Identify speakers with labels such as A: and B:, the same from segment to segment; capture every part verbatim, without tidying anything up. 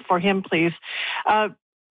A: for him, please. Uh,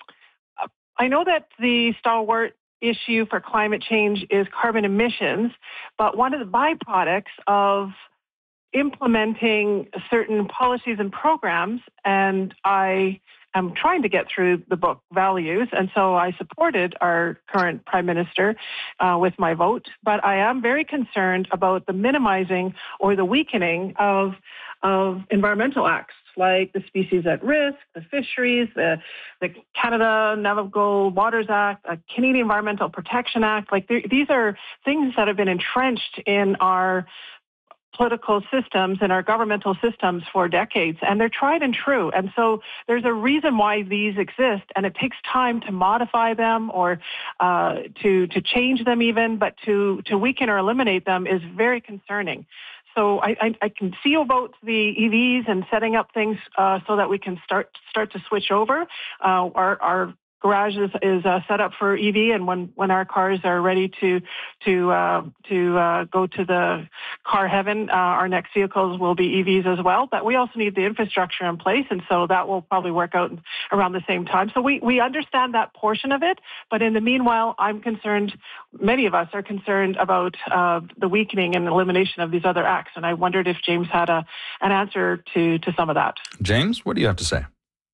A: I know that the stalwart issue for climate change is carbon emissions, but one of the byproducts of implementing certain policies and programs, and I am trying to get through the book Values, and so I supported our current Prime Minister uh, with my vote, but I am very concerned about the minimizing or the weakening of, of environmental acts, like the Species at Risk, the Fisheries, the, the Canada Navigable Waters Act, the Canadian Environmental Protection Act. Like these are things that have been entrenched in our political systems and our governmental systems for decades, and they're tried and true. And so there's a reason why these exist, and it takes time to modify them or uh, to to change them even, but to, to weaken or eliminate them is very concerning. So I, I, I can see about the E Vs and setting up things uh, so that we can start start to switch over. Uh, our, our garage is, is uh, set up for E V, and when, when our cars are ready to to uh, to uh, go to the car heaven, uh, our next vehicles will be E Vs as well. But we also need the infrastructure in place, and so that will probably work out around the same time. So we, we understand that portion of it, but in the meanwhile, I'm concerned, many of us are concerned about uh, the weakening and elimination of these other acts, and I wondered if James had a an answer to, to some of that.
B: James, what do you have to say?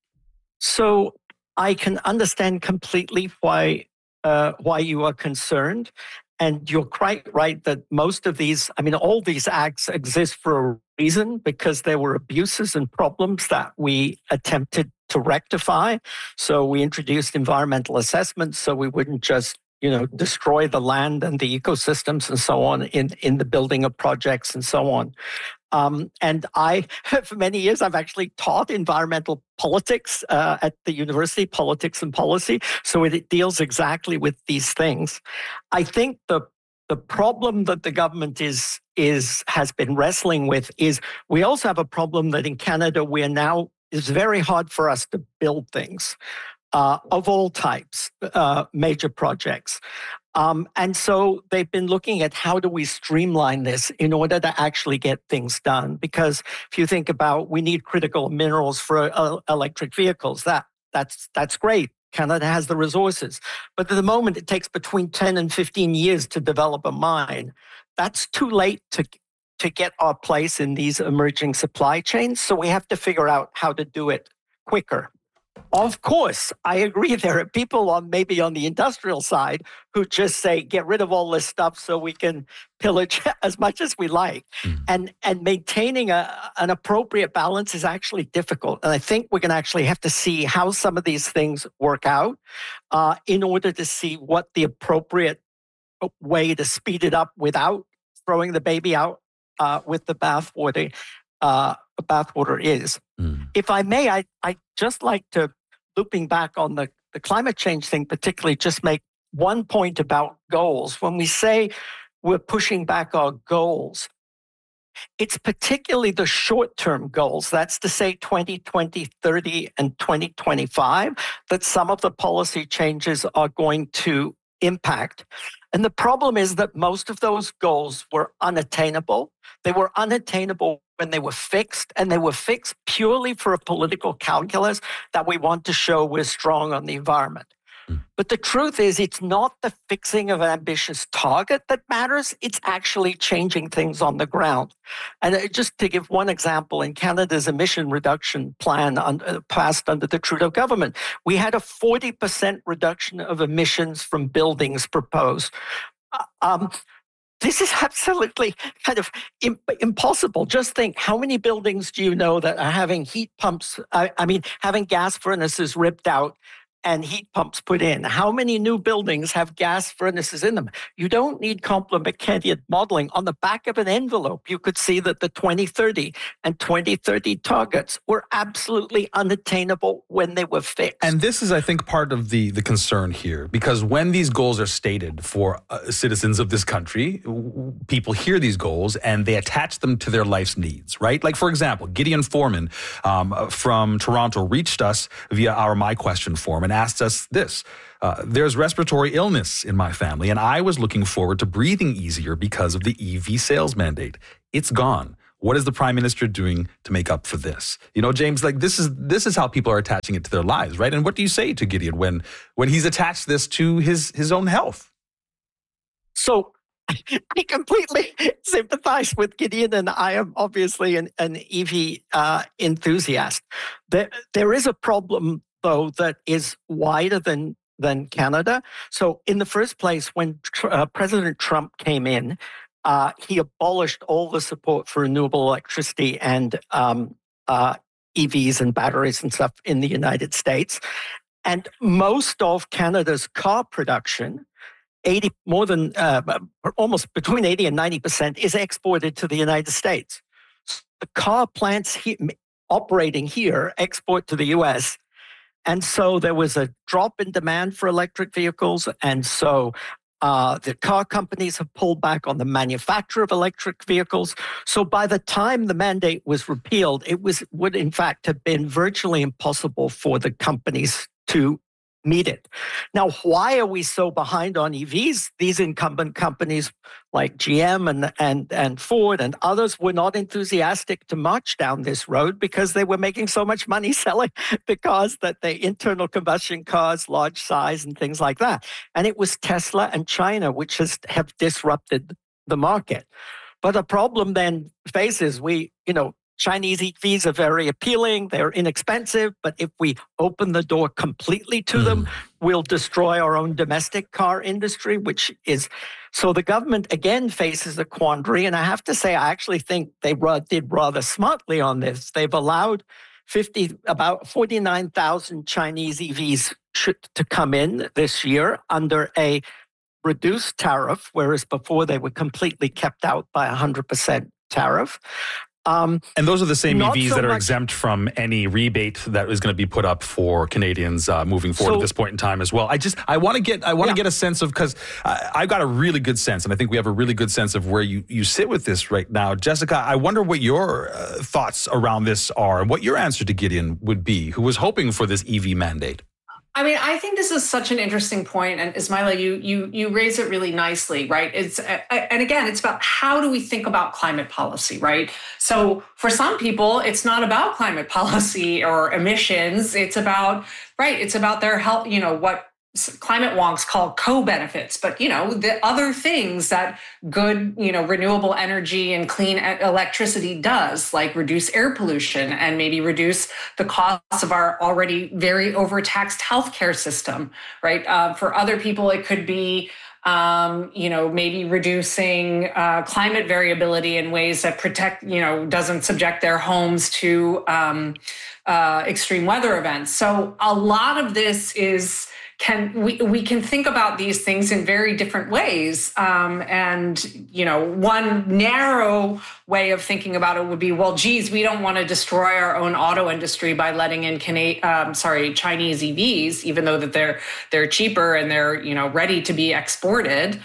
C: So I can understand completely why uh, why you are concerned. And you're quite right that most of these, I mean, all these acts exist for a reason, because there were abuses and problems that we attempted to rectify. So we introduced environmental assessments so we wouldn't just, you know, destroy the land and the ecosystems and so on in, in the building of projects and so on. Um, and I, for many years, I've actually taught environmental politics uh, at the university, politics and policy. So it deals exactly with these things. I think the the problem that the government is is has been wrestling with is we also have a problem that in Canada we're now it's very hard for us to build things uh, of all types, uh, major projects. Um, and so they've been looking at how do we streamline this in order to actually get things done. Because if you think about, we need critical minerals for uh, electric vehicles. That that's that's great. Canada has the resources. But at the moment, it takes between ten and fifteen years to develop a mine. That's too late to to get our place in these emerging supply chains. So we have to figure out how to do it quicker. Of course, I agree. There are people on maybe on the industrial side who just say, get rid of all this stuff so we can pillage as much as we like. Mm. And and maintaining a, an appropriate balance is actually difficult. And I think we're going to actually have to see how some of these things work out uh, in order to see what the appropriate way to speed it up without throwing the baby out uh, with the bathwater uh, bathwater is. Mm. If I may, I I just like to, looping back on the, the climate change thing, particularly just make one point about goals. When we say we're pushing back our goals, it's particularly the short-term goals. That's to say twenty twenty, thirty, and twenty twenty-five, that some of the policy changes are going to impact. And the problem is that most of those goals were unattainable. They were unattainable when they were fixed, and they were fixed purely for a political calculus that we want to show we're strong on the environment. Mm. But the truth is, it's not the fixing of an ambitious target that matters. It's actually changing things on the ground. And just to give one example, in Canada's emission reduction plan on, uh, passed under the Trudeau government, we had a forty percent reduction of emissions from buildings proposed. Uh, um, This is absolutely kind of imp- impossible. Just think, how many buildings do you know that are having heat pumps, I, I mean, having gas furnaces ripped out and heat pumps put in? How many new buildings have gas furnaces in them? You don't need complicated modeling. On the back of an envelope, you could see that the twenty thirty and twenty thirty targets were absolutely unattainable when they were fixed.
B: And this is, I think, part of the, the concern here, because when these goals are stated for uh, citizens of this country, people hear these goals and they attach them to their life's needs, right? Like, for example, Gideon Foreman um, from Toronto reached us via our My Question form and asked us this. Uh, there's respiratory illness in my family, and I was looking forward to breathing easier because of the E V sales mandate. It's gone. What is the prime minister doing to make up for this? You know, James, like this is this is how people are attaching it to their lives, right? And what do you say to Gideon when when he's attached this to his his own health?
C: So I completely sympathize with Gideon, and I am obviously an, an E V uh, enthusiast. There, there is a problem, though, that is wider than than Canada. So in the first place, when uh, President Trump came in, uh, he abolished all the support for renewable electricity and um, uh, E Vs and batteries and stuff in the United States. And most of Canada's car production, eighty more than uh, almost between eighty and ninety percent, is exported to the United States. So the car plants he, operating here export to the U S. And so there was a drop in demand for electric vehicles. And so uh, the car companies have pulled back on the manufacture of electric vehicles. So by the time the mandate was repealed, it was would in fact have been virtually impossible for the companies to meet it. Now, why are we so behind on E Vs? These incumbent companies like G M and, and, and Ford and others were not enthusiastic to march down this road because they were making so much money selling the cars that they internal combustion cars, large size and things like that. And it was Tesla and China which has have disrupted the market. But the problem then faces we, you know, Chinese E Vs are very appealing. They're inexpensive. But if we open the door completely to mm. them, we'll destroy our own domestic car industry, which is... So the government, again, faces a quandary. And I have to say, I actually think they did rather smartly on this. They've allowed fifty, about forty-nine thousand Chinese E Vs to come in this year under a reduced tariff, whereas before they were completely kept out by a one hundred percent tariff.
B: Um, and those are the same E Vs so that are
C: much,
B: exempt from any rebate that is going to be put up for Canadians uh, moving forward so, at this point in time as well. I just I want to get I want to yeah. get a sense of because I've got a really good sense, and I think we have a really good sense of where you, you sit with this right now, Jessica. I wonder what your uh, thoughts around this are, and what your answer to Gideon would be, who was hoping for this E V mandate.
D: I mean, I think this is such an interesting point, and Ismaila, you you you raise it really nicely, right? It's and again, it's about how do we think about climate policy, right? So for some people, it's not about climate policy or emissions. It's about right. It's about their health. You know what climate wonks call co-benefits, but you know the other things that good you know renewable energy and clean electricity does, like reduce air pollution and maybe reduce the costs of our already very overtaxed healthcare system, right? Uh, for other people, it could be um, you know maybe reducing uh, climate variability in ways that protect you know doesn't subject their homes to um, uh, extreme weather events. So a lot of this is. Can we we can think about these things in very different ways, um, and you know one narrow way of thinking about it would be, well, geez, we don't want to destroy our own auto industry by letting in Cana- um, sorry Chinese E Vs, even though that they're they're cheaper and they're you know ready to be exported.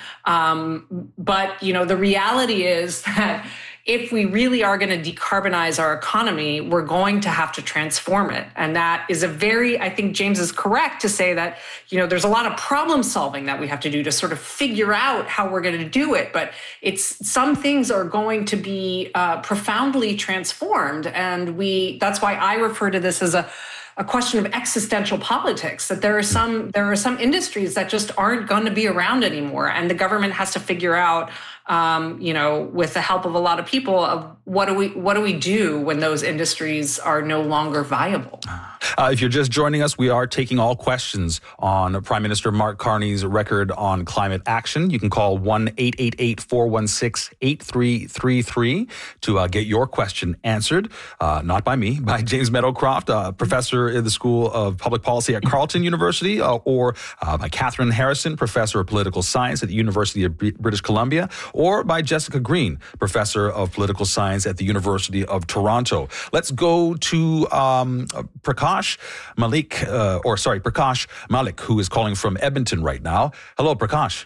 D: Um, but you know the reality is that. If we really are going to decarbonize our economy, we're going to have to transform it. And that is a very, I think James is correct to say that, you know, there's a lot of problem solving that we have to do to sort of figure out how we're going to do it. But it's some things are going to be uh, profoundly transformed. And we, that's why I refer to this as a a question of existential politics, that there are some there are some industries that just aren't going to be around anymore. And the government has to figure out, um, you know, with the help of a lot of people, of what do we what do we do when those industries are no longer viable?
B: Uh, if you're just joining us, we are taking all questions on Prime Minister Mark Carney's record on climate action. You can call one eight eight eight, four one six, eight three three three to uh, get your question answered. Uh, not by me, by James Meadowcroft, uh, professor in the School of Public Policy at Carleton University, uh, or uh, by Catherine Harrison, professor of political science at the University of B- British Columbia, or by Jessica Green, professor of political science at the University of Toronto. Let's go to um, Prakash Malik, uh, or sorry, Prakash Malik, who is calling from Edmonton right now. Hello, Prakash.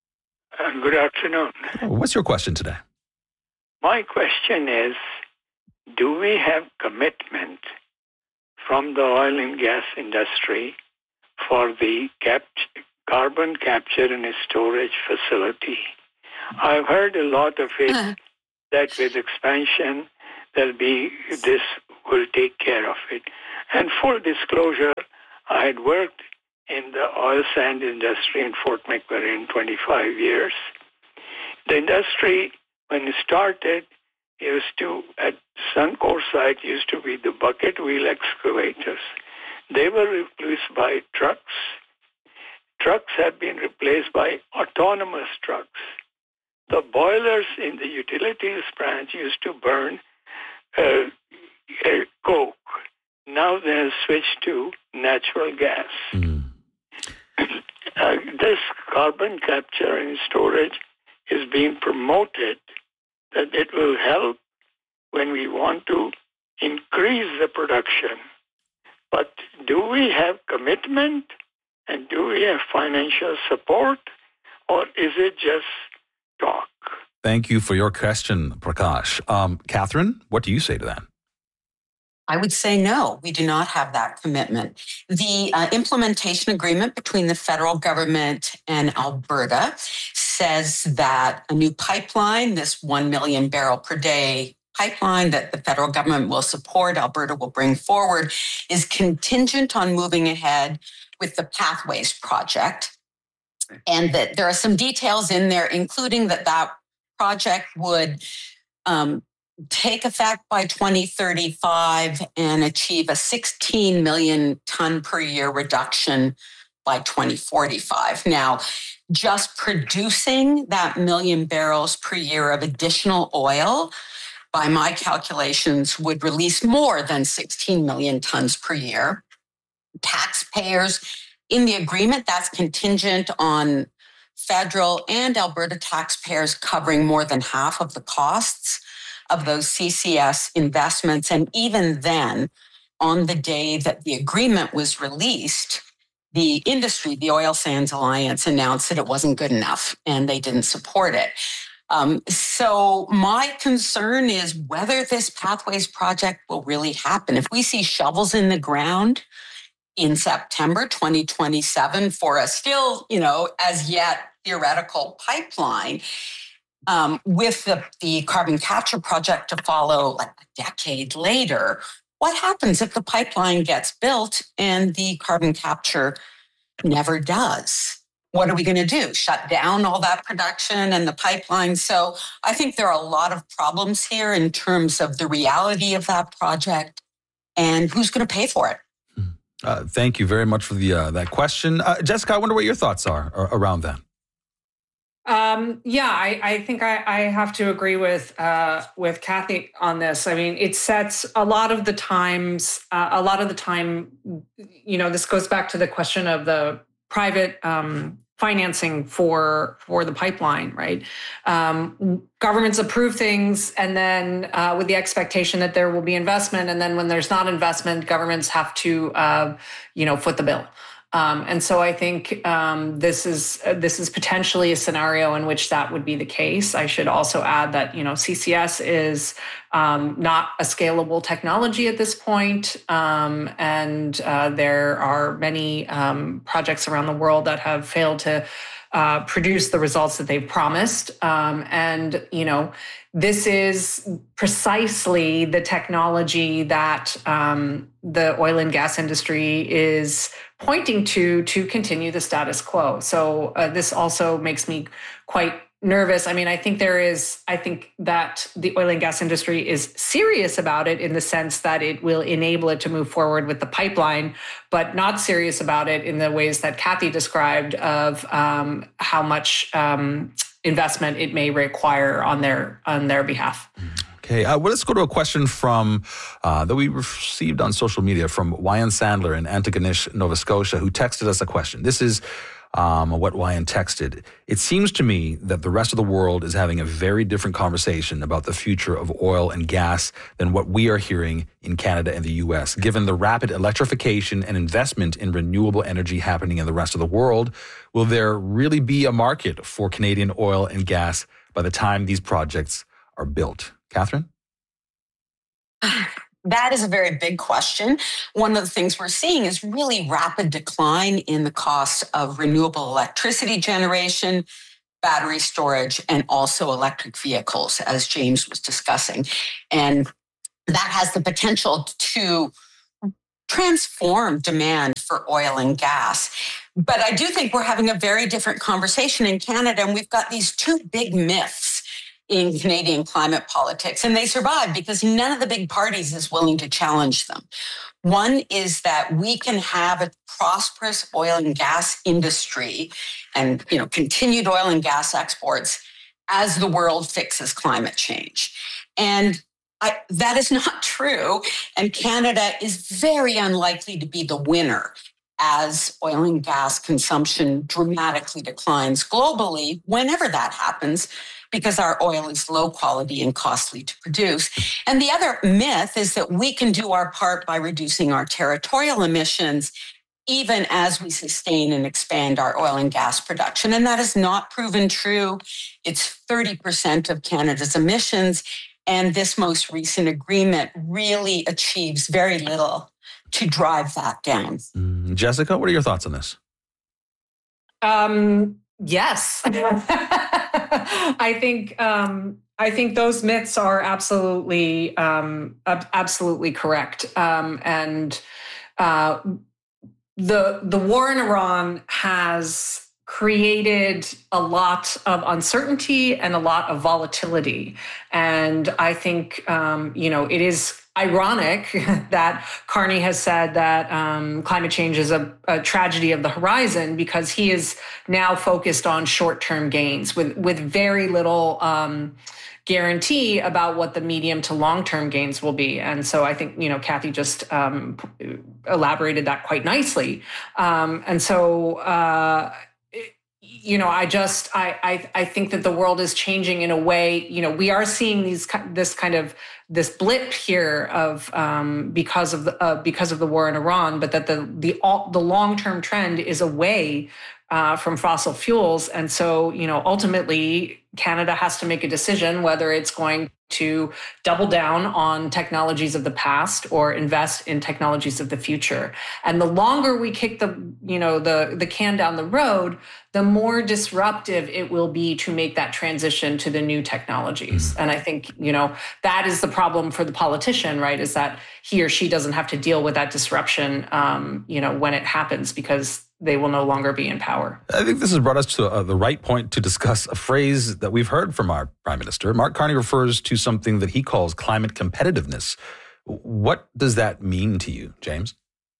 E: Uh, good afternoon.
B: What's your question today?
E: My question is, do we have commitment from the oil and gas industry for the cap- carbon capture and storage facility? I've heard a lot of it, uh-huh. that with expansion there'll be, this will take care of it. And full disclosure, I had worked in the oil sand industry in Fort McMurray twenty-five years. The industry, when it started, used to, at Suncor site, used to be the bucket wheel excavators. They were replaced by trucks. Trucks have been replaced by autonomous trucks. The boilers in the utilities branch used to burn uh, coke. Now they have switched to natural gas. Mm. Uh, this carbon capture and storage is being promoted that it will help when we want to increase the production. But do we have commitment and do we have financial support, or is it just talk?
B: Thank you for your question, Prakash. Um, Catherine, what do you say to that?
F: I would say no, we do not have that commitment. The uh, implementation agreement between the federal government and Alberta says that a new pipeline, this one million barrel per day pipeline that the federal government will support, Alberta will bring forward, is contingent on moving ahead with the Pathways project. And that there are some details in there, including that that project would um, take effect by twenty thirty-five and achieve a sixteen million ton per year reduction by twenty forty-five. Now, just producing that million barrels per year of additional oil, by my calculations, would release more than sixteen million tons per year. Taxpayers in the agreement, that's contingent on federal and Alberta taxpayers covering more than half of the costs of those C C S investments. And even then, on the day that the agreement was released, the industry, the Oil Sands Alliance, announced that it wasn't good enough and they didn't support it. Um, so my concern is whether this Pathways project will really happen. If we see shovels in the ground in September twenty twenty-seven for a still, you know, as yet theoretical pipeline, Um, with the, the carbon capture project to follow like a decade later, what happens if the pipeline gets built and the carbon capture never does? What are we going to do? Shut down all that production and the pipeline? So I think there are a lot of problems here in terms of the reality of that project and who's going to pay for it.
B: Uh, thank you very much for the uh, that question. Uh, Jessica, I wonder what your thoughts are around that.
D: Um, yeah, I, I think I, I have to agree with uh, with Kathy on this. I mean, it sets a lot of the times, uh, a lot of the time, you know, this goes back to the question of the private um, financing for for the pipeline, right? Um, governments approve things, and then uh, with the expectation that there will be investment, and then when there's not investment, governments have to, uh, you know, foot the bill. Um, and so I think um, this is uh, this is potentially a scenario in which that would be the case. I should also add that, you know, C C S is um, not a scalable technology at this point, um, and uh, there are many um, projects around the world that have failed to uh, produce the results that they've promised. Um, and you know, this is precisely the technology that um, the oil and gas industry is pointing to to continue the status quo. So uh, this also makes me quite nervous. I mean, I think there is, I think that the oil and gas industry is serious about it in the sense that it will enable it to move forward with the pipeline, but not serious about it in the ways that Kathy described of um, how much um, investment it may require on their on their behalf.
B: Okay, uh, well, let's go to a question from uh, that we received on social media from Wyan Sandler in Antigonish, Nova Scotia, who texted us a question. This is um, what Wyan texted. It seems to me that the rest of the world is having a very different conversation about the future of oil and gas than what we are hearing in Canada and the U S. Given the rapid electrification and investment in renewable energy happening in the rest of the world, will there really be a market for Canadian oil and gas by the time these projects are built? Catherine?
F: That is a very big question. One of the things we're seeing is really rapid decline in the cost of renewable electricity generation, battery storage, and also electric vehicles, as James was discussing. And that has the potential to transform demand for oil and gas. But I do think we're having a very different conversation in Canada, and we've got these two big myths in Canadian climate politics, and they survive because none of the big parties is willing to challenge them. One is that we can have a prosperous oil and gas industry and, you know, continued oil and gas exports as the world fixes climate change. And I, that is not true. And Canada is very unlikely to be the winner as oil and gas consumption dramatically declines globally, whenever that happens, because our oil is low quality and costly to produce. And the other myth is that we can do our part by reducing our territorial emissions, even as we sustain and expand our oil and gas production. And that is not proven true. It's thirty percent of Canada's emissions. And this most recent agreement really achieves very little to drive that down.
B: Mm, Jessica, what are your thoughts on this?
D: Um, yes. I think um, I think those myths are absolutely um, ab- absolutely correct. Um, and uh, the the war in Iran has created a lot of uncertainty and a lot of volatility. And I think, um, you know, it is ironic that Carney has said that um, climate change is a, a tragedy of the horizon, because he is now focused on short-term gains with, with very little um, guarantee about what the medium to long-term gains will be. And so I think, you know, Kathy just um, elaborated that quite nicely. Um, and so, uh, you know, I just, I, I, I think that the world is changing in a way, you know, we are seeing these, this kind of, this blip here of, um, because of the, uh, because of the war in Iran, but that the, the, all, the long-term trend is away uh, from fossil fuels. And so, you know, ultimately Canada has to make a decision whether it's going to double down on technologies of the past or invest in technologies of the future. And the longer we kick the, you know, the, the can down the road, the more disruptive it will be to make that transition to the new technologies. Mm-hmm. And I think, you know, that is the problem for the politician, right? Is that he or she doesn't have to deal with that disruption, um, you know, when it happens, because they will no longer be in power.
B: I think this has brought us to uh, the right point to discuss a phrase that we've heard from our Prime Minister. Mark Carney refers to something that he calls climate competitiveness. What does that mean to you, James?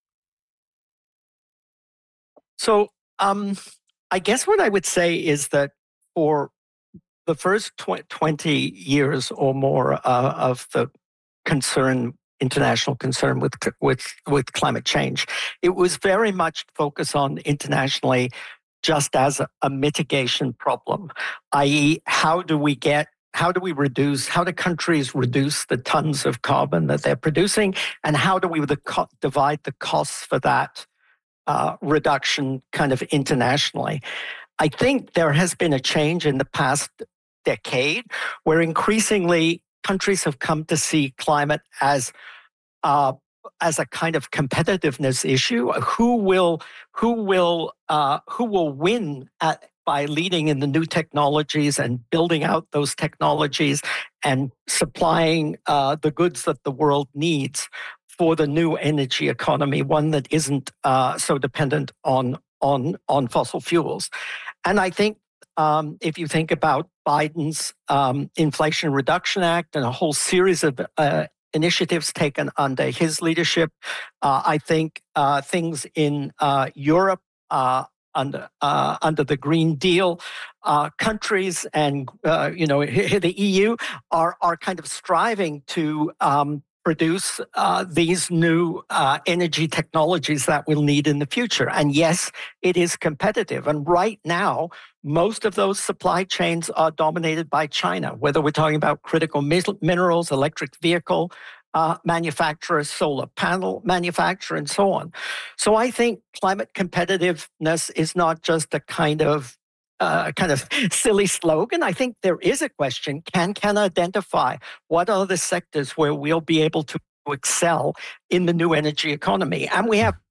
C: So um, I guess what I would say is that for the first twenty years or more uh, of the concern international concern with with with climate change, it was very much focused on internationally just as a, a mitigation problem, that is, how do we get how do we reduce how do countries reduce the tons of carbon that they're producing, and how do we the co- divide the costs for that uh, reduction kind of internationally. I think there has been a change in the past decade where increasingly countries have come to see climate as uh, as a kind of competitiveness issue. Who will who will uh, who will win at, by leading in the new technologies and building out those technologies and supplying uh, the goods that the world needs for the new energy economy, one that isn't uh, so dependent on on on fossil fuels. And I think um, if you think about Biden's um, Inflation Reduction Act and a whole series of uh, initiatives taken under his leadership, uh, I think uh, things in uh, Europe uh, under uh, under the Green Deal, uh, countries and uh, you know the E U are are kind of striving to um, produce uh, these new uh, energy technologies that we'll need in the future. And yes, it is competitive. And right now, most of those supply chains are dominated by China, whether we're talking about critical minerals, electric vehicle uh, manufacturers, solar panel manufacturer, and so on. So I think climate competitiveness is not just a kind of Uh, kind of silly slogan. I think there is a question. Can can identify what are the sectors where we'll be able to excel in the new energy economy? And we have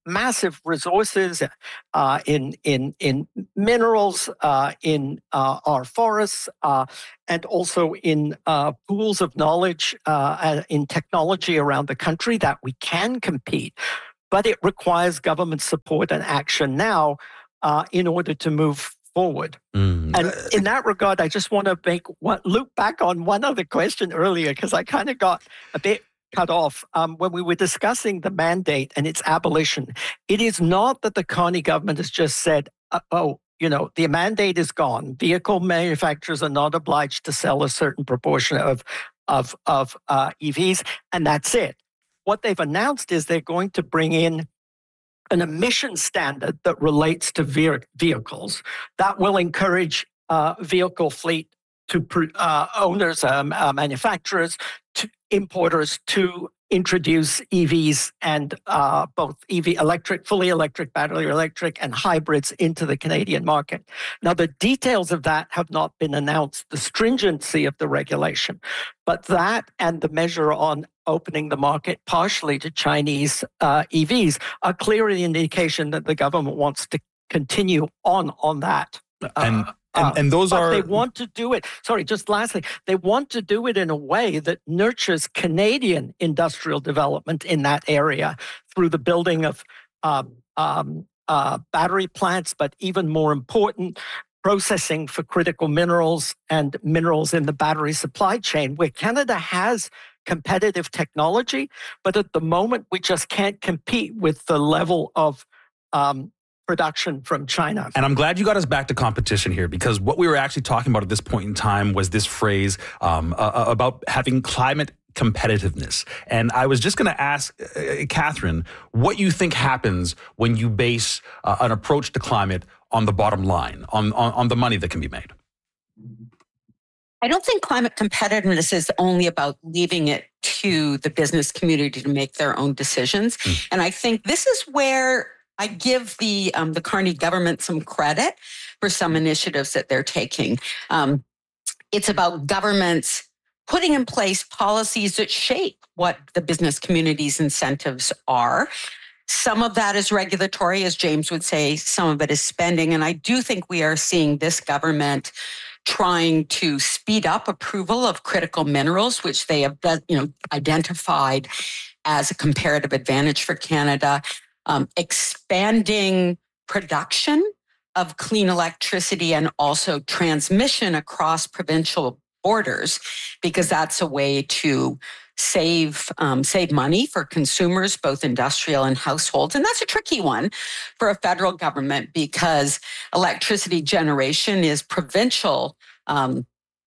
C: massive resources uh, in in in minerals, uh, in uh, our forests, uh, and also in uh, pools of knowledge uh, in technology around the country that we can compete. But it requires government support and action now uh, in order to move forward. Mm. And in that regard, I just want to make one, loop back on one other question earlier, because I kind of got a bit cut off um, when we were discussing the mandate and its abolition. It is not that the Carney government has just said, uh, oh, you know, the mandate is gone. Vehicle manufacturers are not obliged to sell a certain proportion of, of, of uh, E Vs, and that's it. What they've announced is they're going to bring in an emission standard that relates to ve- vehicles that will encourage uh, vehicle fleet to uh, owners, um, uh, manufacturers, to importers to introduce E Vs and uh, both E V electric, fully electric, battery electric, and hybrids into the Canadian market. Now, the details of that have not been announced, the stringency of the regulation, but that and the measure on opening the market partially to Chinese uh, E Vs are clearly an indication that the government wants to continue on on that.
B: And
C: uh,
B: And, and those
C: but
B: are...
C: they want to do it, sorry, just lastly, they want to do it in a way that nurtures Canadian industrial development in that area through the building of uh, um, uh, battery plants, but even more important, processing for critical minerals and minerals in the battery supply chain, where Canada has competitive technology, but at the moment we just can't compete with the level of um, production from China.
B: And I'm glad you got us back to competition here, because what we were actually talking about at this point in time was this phrase um, uh, about having climate competitiveness. And I was just going to ask uh, Catherine, what you think happens when you base uh, an approach to climate on the bottom line, on, on, on the money that can be made.
F: I don't think climate competitiveness is only about leaving it to the business community to make their own decisions. Mm. And I think this is where I give the um, the Carney government some credit for some initiatives that they're taking. Um, it's about governments putting in place policies that shape what the business community's incentives are. Some of that is regulatory, as James would say, some of it is spending. And I do think we are seeing this government trying to speed up approval of critical minerals, which they have, you know, identified as a comparative advantage for Canada. Um, expanding production of clean electricity and also transmission across provincial borders, because that's a way to save um, save money for consumers, both industrial and households. And that's a tricky one for a federal government, because electricity generation is provincial, um,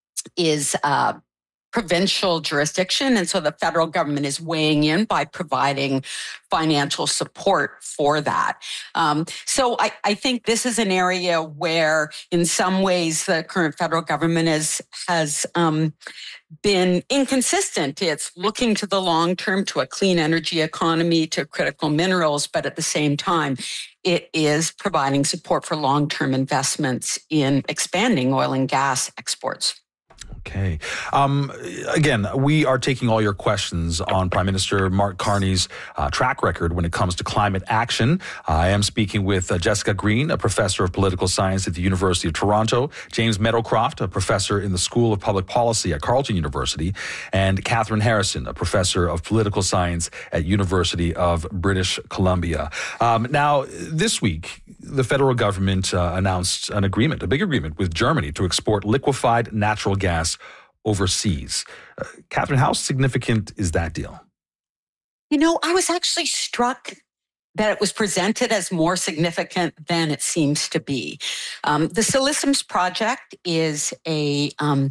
F: is uh, provincial jurisdiction. And so the federal government is weighing in by providing financial support for that. Um, so I, I think this is an area where, in some ways, the current federal government is, has um, been inconsistent. It's looking to the long term, to a clean energy economy, to critical minerals, but at the same time, it is providing support for long-term investments in expanding oil and gas exports.
B: Okay. Um, again, we are taking all your questions on Prime Minister Mark Carney's uh, track record when it comes to climate action. Uh, I am speaking with uh, Jessica Green, a professor of political science at the University of Toronto, James Meadowcroft, a professor in the School of Public Policy at Carleton University, and Catherine Harrison, a professor of political science at University of British Columbia. Um, now, this week, the federal government uh, announced an agreement, a big agreement with Germany to export liquefied natural gas overseas. Uh, Catherine, how significant is that deal?
F: You know, I was actually struck that it was presented as more significant than it seems to be. Um, the Siliciums project is a um,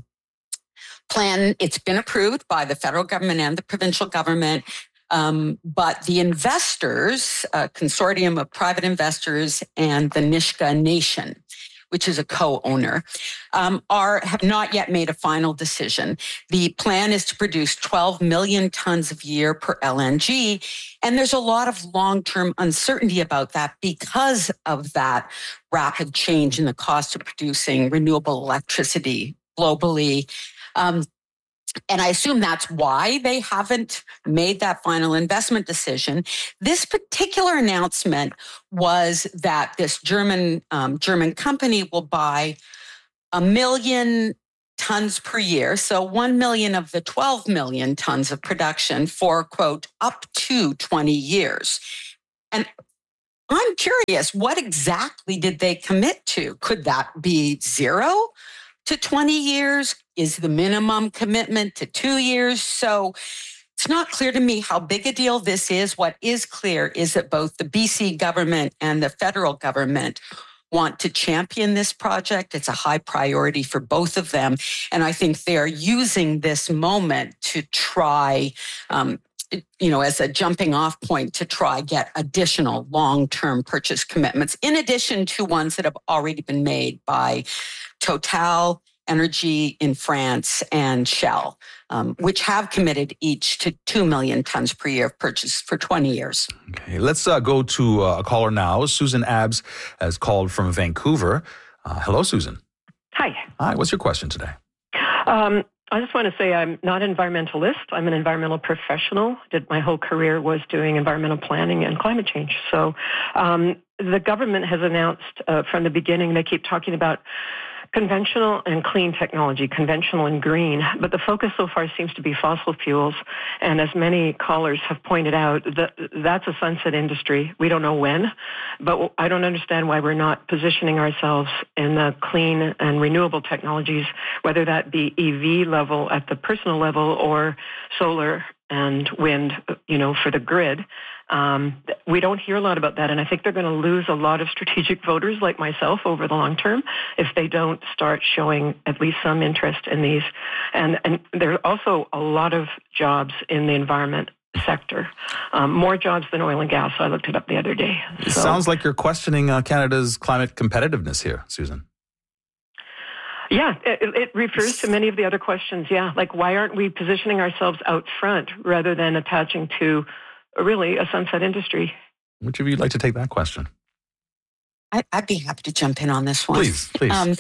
F: plan. It's been approved by the federal government and the provincial government. Um, but the investors, a consortium of private investors, and the Nisga'a Nation, which is a co-owner, um, are have not yet made a final decision. The plan is to produce twelve million tons a year per L N G, and there's a lot of long-term uncertainty about that because of that rapid change in the cost of producing renewable electricity globally. Um, And I assume that's why they haven't made that final investment decision. This particular announcement was that this German um, German company will buy a million tons per year, so one million of the twelve million tons of production for, quote, up to twenty years. And I'm curious, what exactly did they commit to? Could that be zero to twenty years? Is the minimum commitment to two years? So it's not clear to me how big a deal this is. What is clear is that both the B C government and the federal government want to champion this project. It's a high priority for both of them. And I think they're using this moment to try, um, you know, as a jumping off point to try get additional long-term purchase commitments, in addition to ones that have already been made by Total Energy in France and Shell, um, which have committed each to two million tons per year of purchase for twenty years.
B: Okay, let's uh, go to uh, a caller now. Susan Abbs has called from Vancouver. Uh, hello, Susan.
G: Hi.
B: Hi, what's your question today?
G: Um, I just want to say I'm not an environmentalist. I'm an environmental professional. Did my whole career was doing environmental planning and climate change. So um, the government has announced uh, from the beginning, they keep talking about conventional and clean technology, conventional and green, but the focus so far seems to be fossil fuels. And as many callers have pointed out, that that's a sunset industry. We don't know when, but I don't understand why we're not positioning ourselves in the clean and renewable technologies, whether that be E V level at the personal level or solar and wind, you know, for the grid. Um, we don't hear a lot about that, and I think they're going to lose a lot of strategic voters like myself over the long term if they don't start showing at least some interest in these. And, and there are also a lot of jobs in the environment sector, um, more jobs than oil and gas. I looked it up the other day.
B: It
G: so,
B: sounds like you're questioning uh, Canada's climate competitiveness here, Susan.
G: Yeah, it, it refers to many of the other questions. Yeah, like why aren't we positioning ourselves out front rather than attaching to really a sunset industry?
B: Which of you would like to take that question?
F: I, I'd be happy to jump in on this one.
B: Please, please. Um,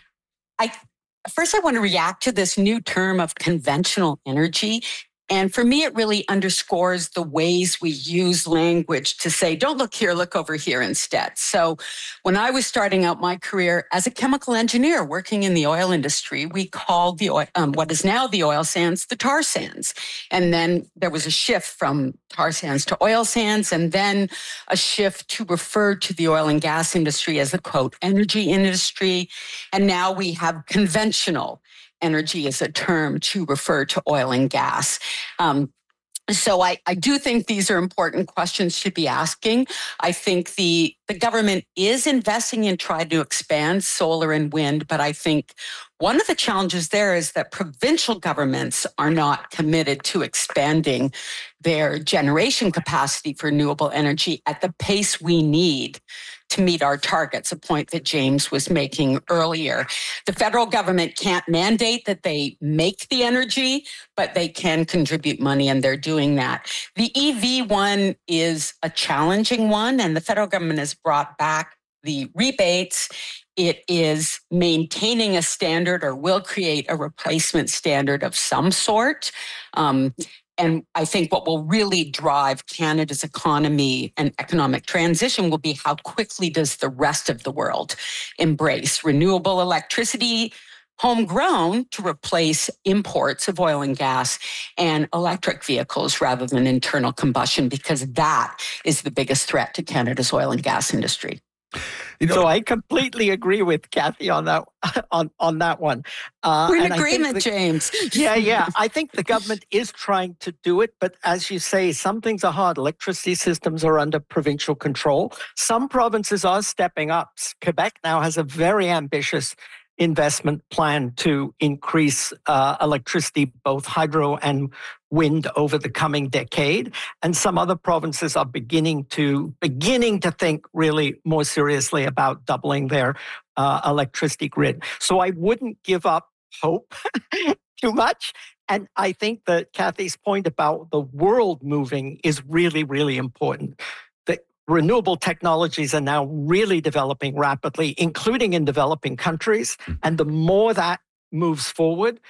F: I first I want to react to this new term of conventional energy. And for me, it really underscores the ways we use language to say, don't look here, look over here instead. So when I was starting out my career as a chemical engineer working in the oil industry, we called the oil, um, what is now the oil sands the tar sands. And then there was a shift from tar sands to oil sands, and then a shift to refer to the oil and gas industry as the, quote, energy industry. And now we have conventional energy as a term to refer to oil and gas. Um, so I, I do think these are important questions to be asking. I think the, the government is investing in trying to expand solar and wind, but I think one of the challenges there is that provincial governments are not committed to expanding their generation capacity for renewable energy at the pace we need to meet our targets, a point that James was making earlier. The federal government can't mandate that they make the energy, but they can contribute money, and they're doing that. The E V one is a challenging one, and the federal government has brought back the rebates. It is maintaining a standard or will create a replacement standard of some sort. Um, And I think what will really drive Canada's economy and economic transition will be how quickly does the rest of the world embrace renewable electricity, homegrown, to replace imports of oil and gas and electric vehicles rather than internal combustion, because that is the biggest threat to Canada's oil and gas industry.
C: You know, so I completely agree with Kathy on that on, on that one.
F: Uh, We're in agreement, the, James.
C: Yeah, yeah. I think the government is trying to do it, but as you say, some things are hard. Electricity systems are under provincial control. Some provinces are stepping up. Quebec now has a very ambitious investment plan to increase uh, electricity, both hydro and wind, over the coming decade. And some other provinces are beginning to beginning to think really more seriously about doubling their uh, electricity grid. So I wouldn't give up hope too much. And I think that Kathy's point about the world moving is really, really important. Renewable technologies are now really developing rapidly, including in developing countries. And the more that moves forward,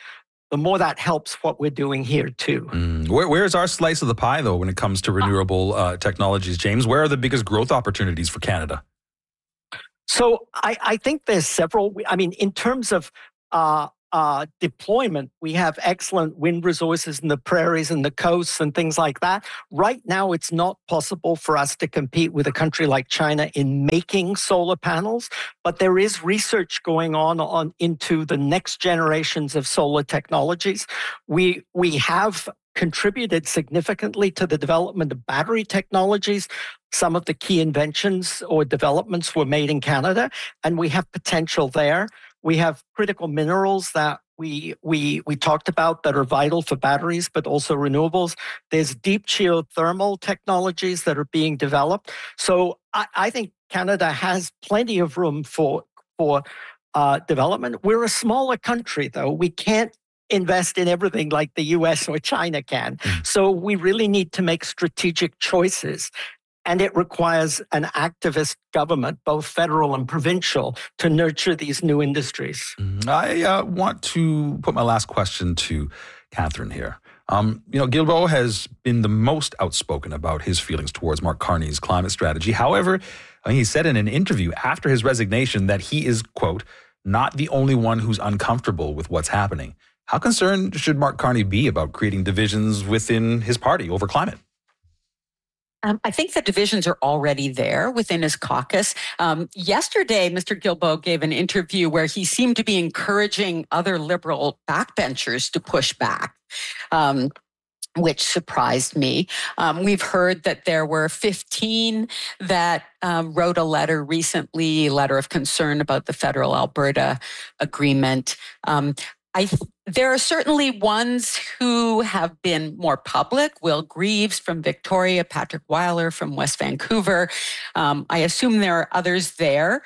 C: the more that helps what we're doing here too.
B: Mm. Where, where's our slice of the pie, though, when it comes to renewable uh, technologies, James? Where are the biggest growth opportunities for Canada?
C: So I, I think there's several. I mean, in terms of uh, uh, deployment, we have excellent wind resources in the prairies and the coasts and things like that. Right now, it's not possible for us to compete with a country like China in making solar panels, but there is research going on, on into the next generations of solar technologies. We, we have contributed significantly to the development of battery technologies. Some of the key inventions or developments were made in Canada, and we have potential there. We have critical minerals that we we we talked about that are vital for batteries, but also renewables. There's deep geothermal technologies that are being developed. So I, I think Canada has plenty of room for for uh, development. We're a smaller country, though. We can't invest in everything like the U S or China can. Mm. So we really need to make strategic choices. And it requires an activist government, both federal and provincial, to nurture these new industries.
B: Mm. I uh, want to put my last question to Catherine here. Um, you know, Guilbeault has been the most outspoken about his feelings towards Mark Carney's climate strategy. However, he said in an interview after his resignation that he is, quote, not the only one who's uncomfortable with what's happening. How concerned should Mark Carney be about creating divisions within his party over climate?
F: Um, I think the divisions are already there within his caucus. Um, yesterday, Mister Guilbeault gave an interview where he seemed to be encouraging other Liberal backbenchers to push back. Um, which surprised me. Um, we've heard that there were fifteen that um, wrote a letter recently, a letter of concern about the federal Alberta agreement. Um, I th- there are certainly ones who have been more public. Will Greaves from Victoria, Patrick Weiler from West Vancouver. Um, I assume there are others there.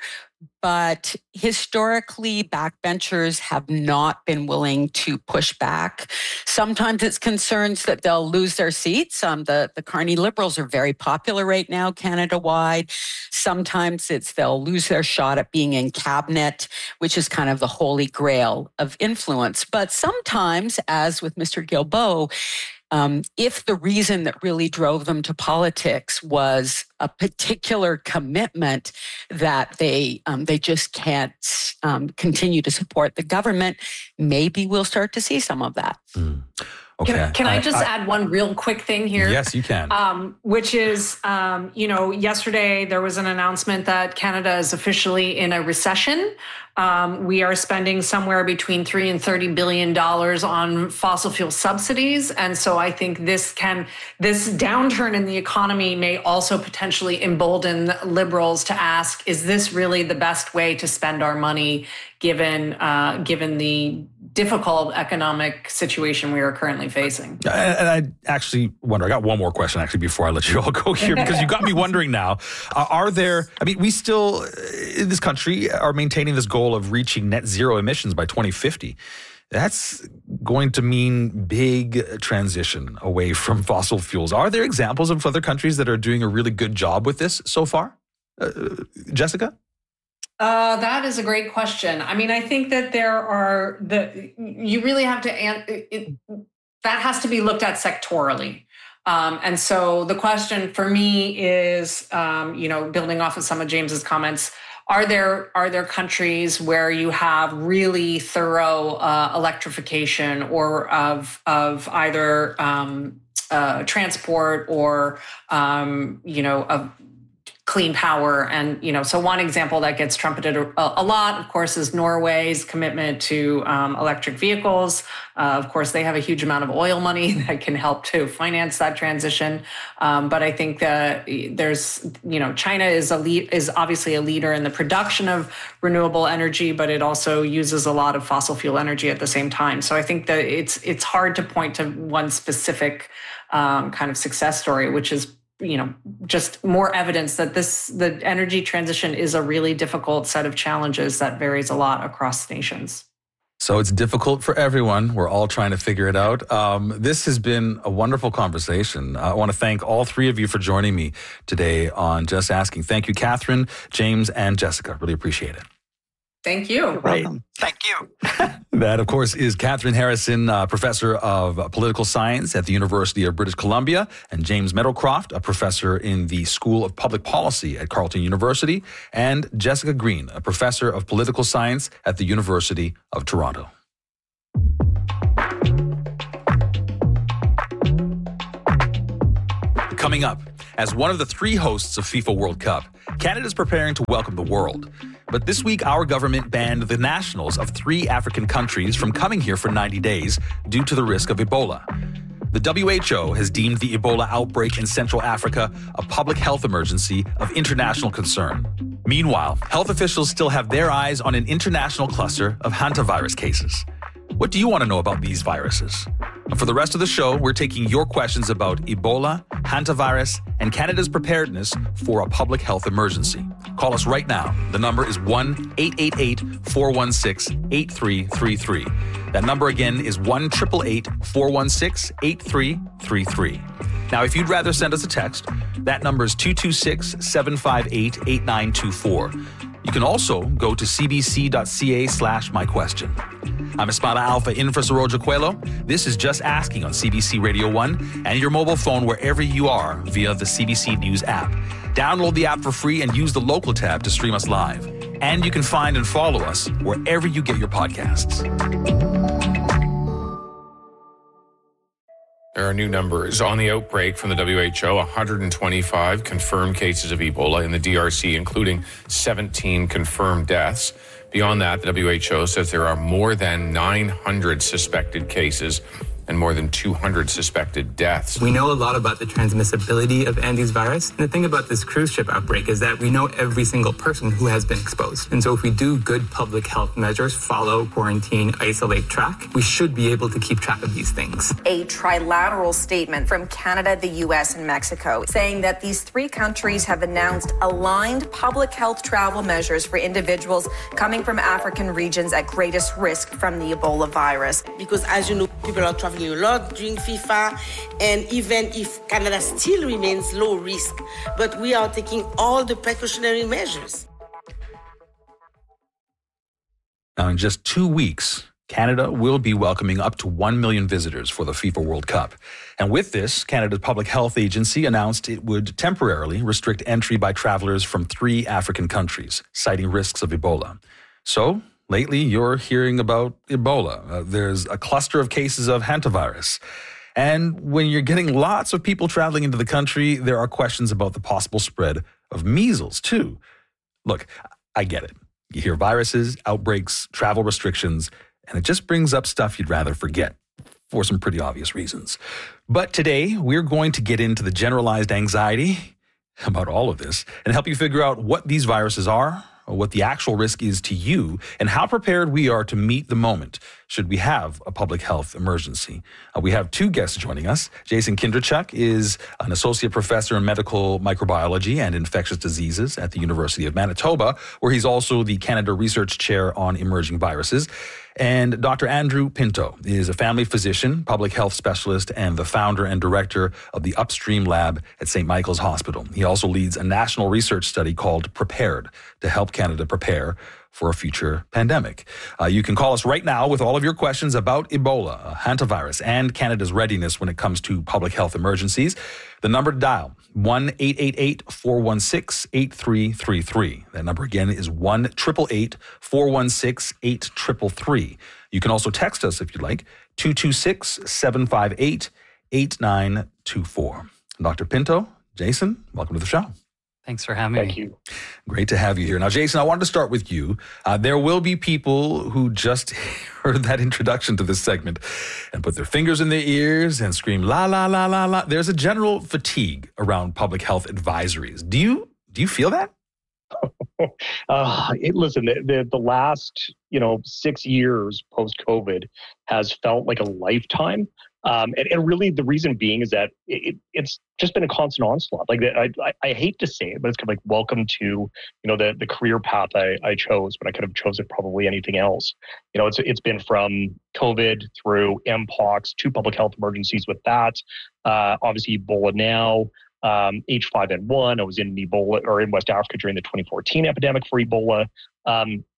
F: But historically, backbenchers have not been willing to push back. Sometimes it's concerns that they'll lose their seats. Um, the, the Carney Liberals are very popular right now, Canada-wide. Sometimes it's they'll lose their shot at being in cabinet, which is kind of the holy grail of influence. But sometimes, as with Mister Guilbeault, Um, if the reason that really drove them to politics was a particular commitment that they um, they just can't um, continue to support the government, maybe we'll start to see some of that.
B: Mm. Okay.
D: Can, can I, I just I, add one real quick thing here?
B: Yes, you can.
D: Um, which is, um, you know, yesterday there was an announcement that Canada is officially in a recession. Um, we are spending somewhere between three and thirty billion dollars on fossil fuel subsidies, and so I think this can this downturn in the economy may also potentially embolden Liberals to ask: is this really the best way to spend our money, given uh, given the difficult economic situation we are currently facing?
B: And I actually wonder, I got one more question actually before I let you all go here, because you got me wondering now, uh, are there, I mean, we still in this country are maintaining this goal of reaching net zero emissions by twenty fifty. That's going to mean big transition away from fossil fuels. Are there examples of other countries that are doing a really good job with this so far? Uh, Jessica?
D: Uh, that is a great question. I mean, I think that there are the you really have to it, that has to be looked at sectorally. Um, and so the question for me is, um, you know, building off of some of James's comments, are there are there countries where you have really thorough uh, electrification or of of either um, uh, transport or um, you know of clean power? And, you know, so one example that gets trumpeted a, a lot, of course, is Norway's commitment to um, electric vehicles. Uh, of course, they have a huge amount of oil money that can help to finance that transition. Um, but I think that there's, you know, China is a lead, is obviously a leader in the production of renewable energy, but it also uses a lot of fossil fuel energy at the same time. So I think that it's it's hard to point to one specific um, kind of success story, which is, you know, just more evidence that this, the energy transition is a really difficult set of challenges that varies a lot across nations.
B: So it's difficult for everyone. We're all trying to figure it out. Um, this has been a wonderful conversation. I want to thank all three of you for joining me today on Just Asking. Thank you, Catherine, James, and Jessica. Really appreciate it.
D: Thank you.
C: You're welcome. Thank you.
B: That, of course, is Catherine Harrison, uh, professor of political science at the University of British Columbia, and James Meadowcroft, a professor in the School of Public Policy at Carleton University, and Jessica Green, a professor of political science at the University of Toronto. Coming up, as one of the three hosts of FIFA World Cup, Canada is preparing to welcome the world. But this week, our government banned the nationals of three African countries from coming here for ninety days due to the risk of Ebola. The W H O has deemed the Ebola outbreak in Central Africa a public health emergency of international concern. Meanwhile, health officials still have their eyes on an international cluster of hantavirus cases. What do you want to know about these viruses? And for the rest of the show, we're taking your questions about Ebola, hantavirus, and Canada's preparedness for a public health emergency. Call us right now. The number is one eight eight eight, four one six, eight three three three. That number again is one eight eight eight, four one six, eight three three three. Now, if you'd rather send us a text, that number is two two six, seven five eight, eight nine two four. You can also go to cbc.ca slash my question. I'm Espada Alpha in for Saroja Coelho. This is Just Asking on C B C Radio one and your mobile phone wherever you are via the C B C News app. Download the app for free and use the local tab to stream us live. And you can find and follow us wherever you get your podcasts.
H: There are new numbers on the outbreak from the W H O, one hundred twenty-five confirmed cases of Ebola in the D R C, including seventeen confirmed deaths. Beyond that, the W H O says there are more than nine hundred suspected cases and more than two hundred suspected deaths.
I: We know a lot about the transmissibility of Andes virus. And the thing about this cruise ship outbreak is that we know every single person who has been exposed. And so if we do good public health measures, follow, quarantine, isolate, track, we should be able to keep track of these things.
J: A trilateral statement from Canada, the U S, and Mexico saying that these three countries have announced aligned public health travel measures for individuals coming from African regions at greatest risk from the Ebola virus.
K: Because as you know, people are traveling a lot during FIFA, and even if Canada still remains low risk, but we are taking all the precautionary measures.
B: Now, in just two weeks, Canada will be welcoming up to one million visitors for the FIFA World Cup. And with this, Canada's Public Health Agency announced it would temporarily restrict entry by travelers from three African countries, citing risks of Ebola. So, lately, you're hearing about Ebola. Uh, there's a cluster of cases of hantavirus. And when you're getting lots of people traveling into the country, there are questions about the possible spread of measles, too. Look, I get it. You hear viruses, outbreaks, travel restrictions, and it just brings up stuff you'd rather forget for some pretty obvious reasons. But today, we're going to get into the generalized anxiety about all of this and help you figure out what these viruses are, what the actual risk is to you, and how prepared we are to meet the moment should we have a public health emergency. Uh, we have two guests joining us. Jason Kindrachuk is an associate professor in medical microbiology and infectious diseases at the University of Manitoba, where he's also the Canada Research Chair on Emerging Viruses. And Doctor Andrew Pinto is a family physician, public health specialist, and the founder and director of the Upstream Lab at Saint Michael's Hospital. He also leads a national research study called Prepared to help Canada prepare for a future pandemic. Uh, you can call us right now with all of your questions about Ebola, hantavirus, and Canada's readiness when it comes to public health emergencies. The number to dial, one eight eight eight, four one six, eight three three three. That number again is one eight eight eight, four one six, eight three three. You can also text us if you'd like, two two six, seven five eight, eight nine two four. Doctor Pinto, Jason, welcome to the show.
L: Thanks for having me.
M: Thank you.
B: Great to have you here. Now, Jason, I wanted to start with you. Uh, there will be people who just heard that introduction to this segment and put their fingers in their ears and scream, la, la, la, la, la. There's a general fatigue around public health advisories. Do you do you feel that?
M: uh, it, listen, the, the, the last, you know, six years post-COVID has felt like a lifetime. Um, and, and really the reason being is that it, it's just been a constant onslaught. Like I, I, I hate to say it, but it's kind of like welcome to, you know, the, the career path I, I chose, but I could have chosen probably anything else. You know, it's it's been from COVID through Mpox to public health emergencies with that. Uh, obviously Ebola now, um, H five N one. I was in Ebola or in West Africa during the twenty fourteen epidemic for Ebola. Um,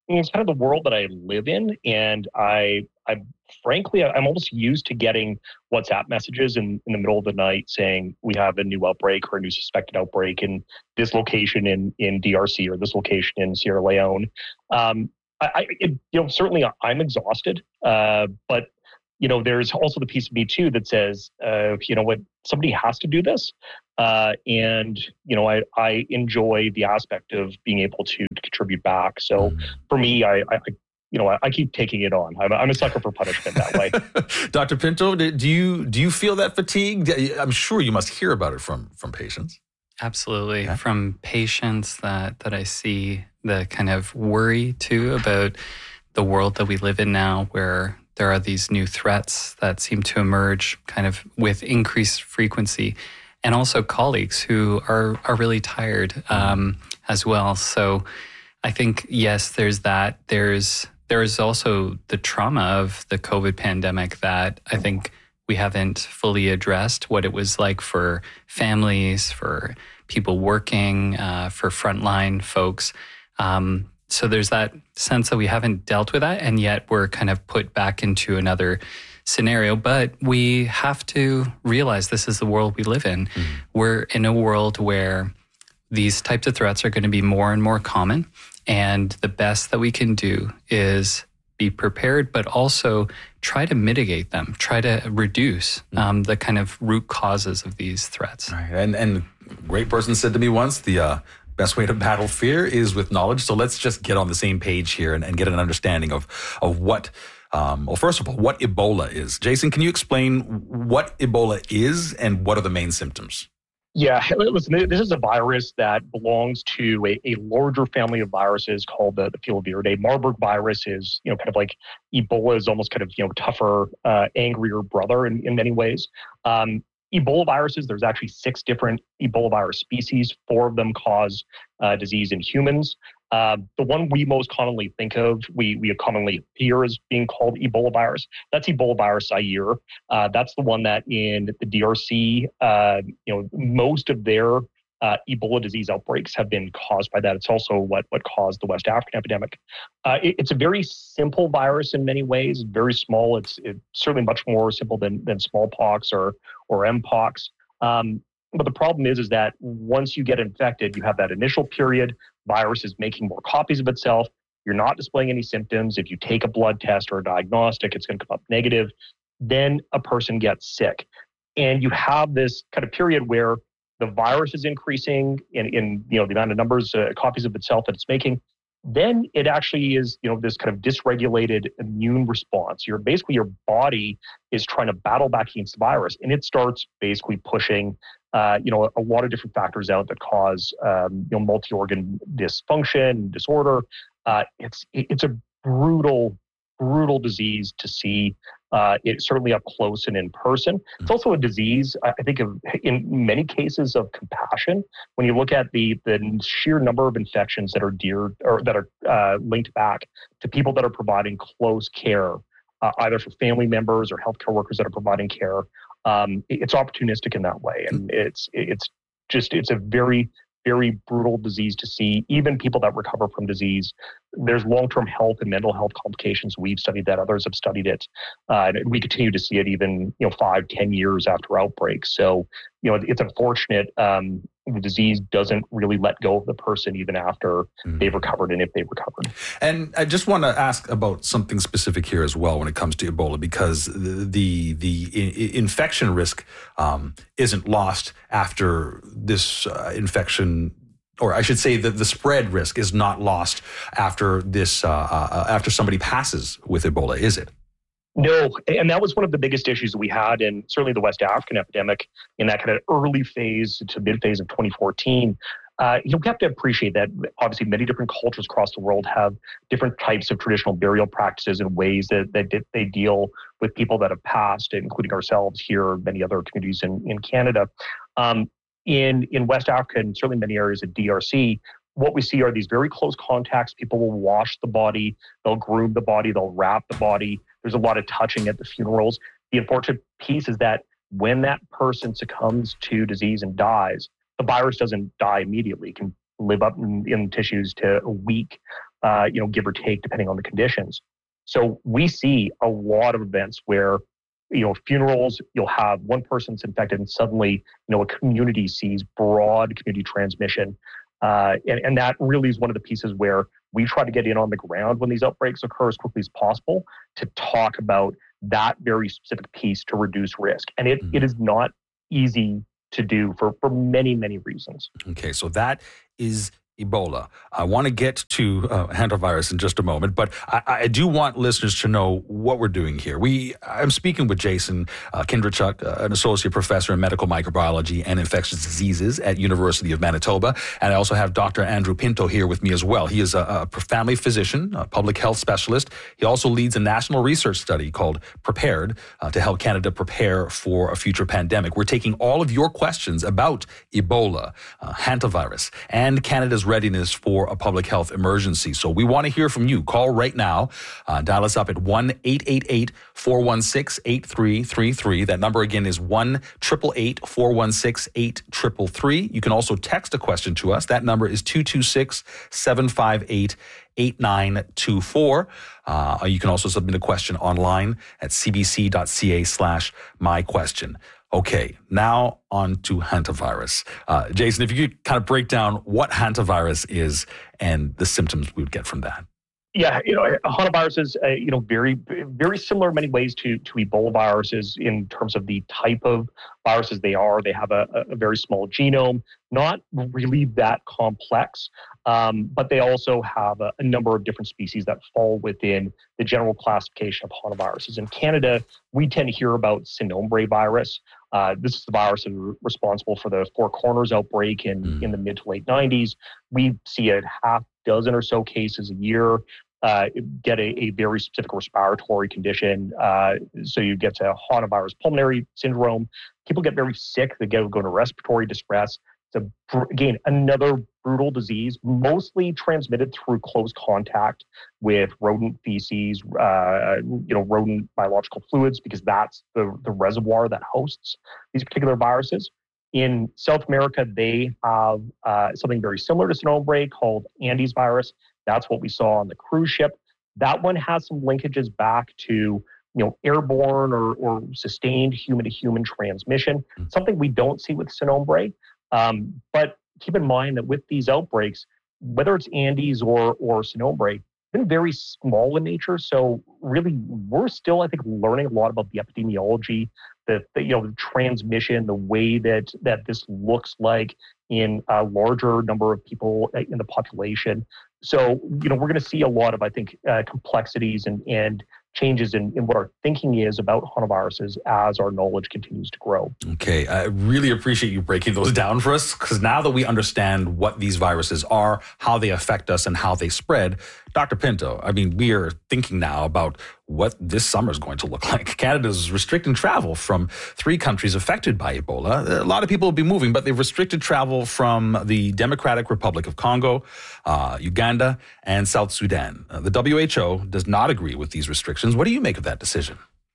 M: it's kind of the world that I live in, and I, I frankly, I'm almost used to getting WhatsApp messages in, in the middle of the night saying we have a new outbreak or a new suspected outbreak in this location in in D R C or this location in Sierra Leone. Um, I, I it, you know, certainly I'm exhausted, uh, but you know, there's also the piece of me too that says, uh, you know what, somebody has to do this. Uh, and, you know, I, I enjoy the aspect of being able to, to contribute back. So for me, I, I you know, I, I keep taking it on. I'm, I'm a sucker for punishment that way.
B: Doctor Pinto, do you, do you feel that fatigue? I'm sure you must hear about it from, from patients.
L: Absolutely.
B: Yeah.
L: From patients that, that I see, the kind of worry too about the world that we live in now, where there are these new threats that seem to emerge kind of with increased frequency, and also colleagues who are are really tired um, as well. So I think, yes, there's that. There's there's also the trauma of the COVID pandemic that I think we haven't fully addressed, what it was like for families, for people working, uh, for frontline folks. Um, So there's that sense that we haven't dealt with that, and yet we're kind of put back into another scenario. But we have to realize this is the world we live in. Mm-hmm. We're in a world where these types of threats are going to be more and more common. And the best that we can do is be prepared, but also try to mitigate them, try to reduce um, the kind of root causes of these threats.
B: Right. And, and a great person said to me once, the... Uh, best way to battle fear is with knowledge. So let's just get on the same page here and, and get an understanding of of what, um, well, first of all, what Ebola is. Jason, can you explain what Ebola is and what are the main symptoms?
M: Yeah, listen, this is a virus that belongs to a, a larger family of viruses called the, the filoviridae. Marburg virus is, you know, kind of like Ebola is almost kind of, you know, tougher, uh, angrier brother in, in many ways. Um, Ebola viruses, there's actually six different Ebola virus species. Four of them cause uh, disease in humans. Uh, the one we most commonly think of, we we commonly hear as being called Ebola virus. That's Ebola virus Zaire. Uh, that's the one that in the D R C, uh, you know, most of their uh, Ebola disease outbreaks have been caused by that. It's also what what caused the West African epidemic. Uh, it, it's a very simple virus in many ways. Very small. It's, it's certainly much more simple than than smallpox or or Mpox. Um, but the problem is, is that once you get infected, you have that initial period. Virus is making more copies of itself. You're not displaying any symptoms. If you take a blood test or a diagnostic, it's going to come up negative. Then a person gets sick. And you have this kind of period where the virus is increasing in, in you know, the amount of numbers, uh, copies of itself that it's making. Then it actually is, you know, this kind of dysregulated immune response. You're basically, your body is trying to battle back against the virus, and it starts basically pushing, uh, you know, a, a lot of different factors out that cause, um, you know, multi-organ dysfunction, disorder. Uh, it's it's a brutal, brutal disease to see. Uh, it's certainly up close and in person. It's also a disease, I think, of in many cases of compassion. When you look at the the sheer number of infections that are dear or that are uh, linked back to people that are providing close care, uh, either for family members or healthcare workers that are providing care, um, it's opportunistic in that way, and it's it's just it's a very very brutal disease to see. Even people that recover from disease, there's long-term health and mental health complications. We've studied that. Others have studied it. Uh, and we continue to see it even, you know, five, ten years after outbreaks. So, you know, it's unfortunate. Um, the disease doesn't really let go of the person even after mm. they've recovered, and if they've recovered.
B: And I just want to ask about something specific here as well when it comes to Ebola, because the the, the I- infection risk um, isn't lost after this uh, infection, or I should say that the spread risk is not lost after this uh, uh, after somebody passes with Ebola, is it?
M: No, and that was one of the biggest issues that we had in certainly the West African epidemic in that kind of early phase to mid phase of twenty fourteen. Uh, you have to appreciate that obviously many different cultures across the world have different types of traditional burial practices and ways that, that they deal with people that have passed, including ourselves here, many other communities in, in Canada. Um, in, in West Africa and certainly many areas of D R C, what we see are these very close contacts. People will wash the body, they'll groom the body, they'll wrap the body. There's a lot of touching at the funerals. The unfortunate piece is that when that person succumbs to disease and dies, the virus doesn't die immediately. It can live up in, in tissues to a week. uh, you know, give or take, depending on the conditions. So we see a lot of events where, you know, funerals, you'll have one person's infected and suddenly, you know, a community sees broad community transmission. Uh, and, and that really is one of the pieces where we try to get in on the ground when these outbreaks occur as quickly as possible to talk about that very specific piece to reduce risk. And it, mm-hmm. it is not easy to do for, for many, many reasons.
B: Okay, so that is Ebola. I want to get to uh, hantavirus in just a moment, but I, I do want listeners to know what we're doing here. We, I'm speaking with Jason uh, Kindrachuk, uh, an associate professor in medical microbiology and infectious diseases at University of Manitoba, and I also have Doctor Andrew Pinto here with me as well. He is a, a family physician, a public health specialist. He also leads a national research study called Prepared uh, to help Canada prepare for a future pandemic. We're taking all of your questions about Ebola, uh, hantavirus, and Canada's readiness for a public health emergency. So we want to hear from you. Call right now. Uh, dial us up at one eight eight eight, four one six, eight three three three. That number again is one eight eight eight, four one six, eight three three. You can also text a question to us. That number is two two six, seven five eight, eight nine two four. Uh, you can also submit a question online at cbc.ca slash my question. Okay, now on to hantavirus. Uh, Jason, if you could kind of break down what hantavirus is and the symptoms we would get from that.
M: Yeah, you know, hantavirus is, uh, you know, very, very similar in many ways to, to Ebola viruses in terms of the type of viruses they are. They have a, a very small genome, not really that complex, um, but they also have a, a number of different species that fall within the general classification of hantaviruses. In Canada, we tend to hear about Cynombre virus. Uh, this is the virus that is responsible for the Four Corners outbreak in, mm. in the mid to late nineties. We see a half dozen or so cases a year, uh, get a, a very specific respiratory condition. Uh, so you get to hantavirus pulmonary syndrome. People get very sick. They go, go into respiratory distress. It's, a, again, another brutal disease, mostly transmitted through close contact with rodent feces, uh, you know, rodent biological fluids, because that's the, the reservoir that hosts these particular viruses. In South America, they have uh, something very similar to Cynombre called Andes virus. That's what we saw on the cruise ship. That one has some linkages back to, you know, airborne or, or sustained human-to-human transmission, mm-hmm. something we don't see with Cynombre. Um, but keep in mind that with these outbreaks, whether it's Andes or or Cynombre, been very small in nature. So really, we're still, I think, learning a lot about the epidemiology, the, the you know the transmission, the way that that this looks like in a larger number of people in the population. So you know we're going to see a lot of, I think, uh, complexities and and changes in, in what our thinking is about hantaviruses as our knowledge continues to grow.
B: Okay, I really appreciate you breaking those down for us, because now that we understand what these viruses are, how they affect us, and how they spread, Doctor Pinto, I mean, we are thinking now about what this summer is going to look like. Canada's restricting travel from three countries affected by Ebola. A lot of people will be moving, but they've restricted travel from the Democratic Republic of Congo, uh, Uganda, and South Sudan. Uh, the W H O does not agree with these restrictions. What do you make of that decision?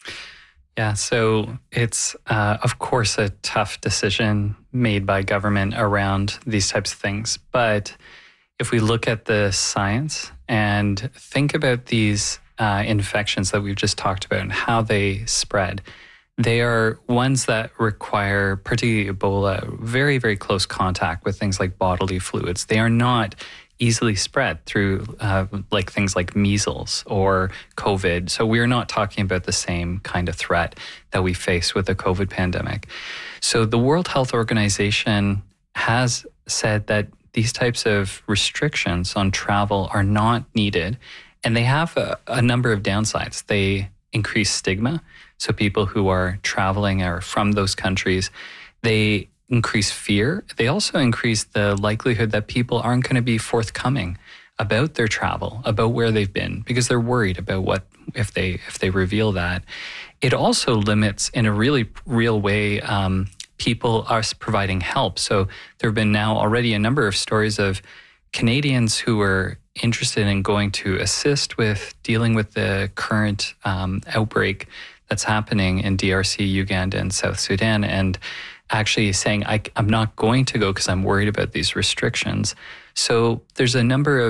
L: Yeah, so it's, uh, of course, a tough decision made by government around these types of things. But if we look at the science and think about these uh, infections that we've just talked about and how they spread, they are ones that require, particularly Ebola, very, very close contact with things like bodily fluids. They are not easily spread through uh, like things like measles or COVID. So we're not talking about the same kind of threat that we face with the COVID pandemic. So the World Health Organization has said that these types of restrictions on travel are not needed, and they have a, a number of downsides. They increase stigma. So people who are traveling or from those countries, they increase fear. They also increase the likelihood that people aren't going to be forthcoming about their travel, about where they've been, because they're worried about what if they if they reveal that. It also limits, in a really real way, um, people are providing help. So there have been now already a number of stories of Canadians who were interested in going to assist with dealing with the current um, outbreak that's happening in D R C, Uganda, and South Sudan, and actually saying, I, I'm not going to go because I'm worried about these restrictions. So there's a number of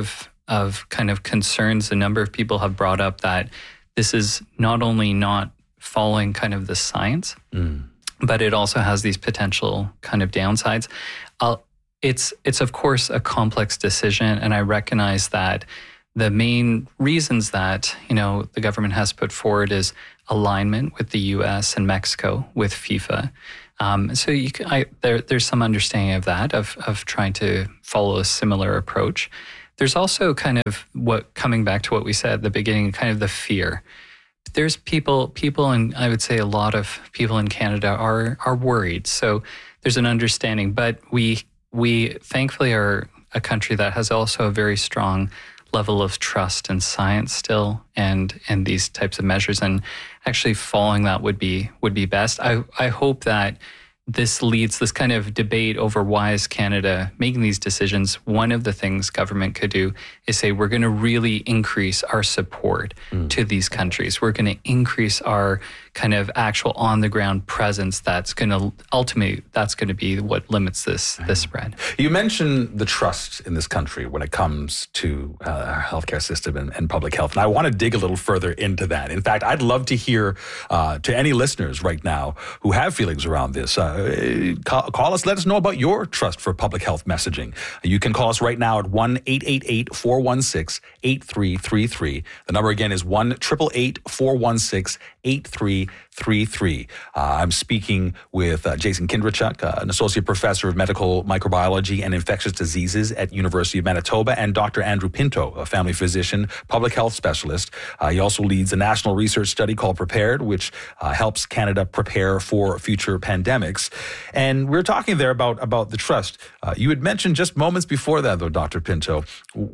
L: of kind of concerns a number of people have brought up that this is not only not following kind of the science, mm. but it also has these potential kind of downsides. I'll, it's it's of course a complex decision, and I recognize that the main reasons that, you know, the government has put forward is alignment with the U S and Mexico with FIFA. Um, so you can, I, there, there's some understanding of that, of of trying to follow a similar approach. There's also kind of what, coming back to what we said at the beginning, kind of the fear. There's people, people, and I would say a lot of people in Canada are are worried. So there's an understanding, but we we thankfully are a country that has also a very strong level of trust in science still, and and these types of measures, and actually following that would be would be best. I I hope that this leads this kind of debate over why is Canada making these decisions. One of the things government could do is say, we're going to really increase our support mm. to these countries. We're going to increase our kind of actual on the ground presence. That's going to ultimately, that's going to be what limits this, this spread.
B: You mentioned the trust in this country when it comes to uh, our healthcare system and, and public health. And I want to dig a little further into that. In fact, I'd love to hear uh, to any listeners right now who have feelings around this, uh, call, call us, let us know about your trust for public health messaging. You can call us right now at one eight eight eight, four one six, eight three three three. The number again is one eight eight eight, four one six, eight three three three. Uh, I'm speaking with uh, Jason Kindrachuk, uh, an associate professor of medical microbiology and infectious diseases at University of Manitoba, and Doctor Andrew Pinto, a family physician, public health specialist. Uh, he also leads a national research study called PREPARED, which uh, helps Canada prepare for future pandemics. And we were talking there about, about the trust. Uh, you had mentioned just moments before that, though, Doctor Pinto,